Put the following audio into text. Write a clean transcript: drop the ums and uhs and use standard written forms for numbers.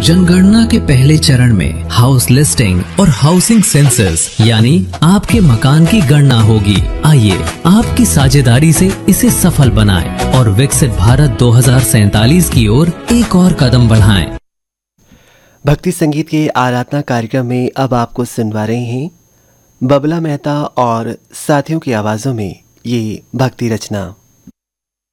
जनगणना के पहले चरण में हाउस लिस्टिंग और हाउसिंग सेंसस यानी आपके मकान की गणना होगी। आइए आपकी साझेदारी से इसे सफल बनाएं और विकसित भारत 2047 की ओर एक और कदम बढ़ाएं। भक्ति संगीत के आराधना कार्यक्रम में अब आपको सुनवा रहे हैं बबला मेहता और साथियों की आवाजों में ये भक्ति रचना।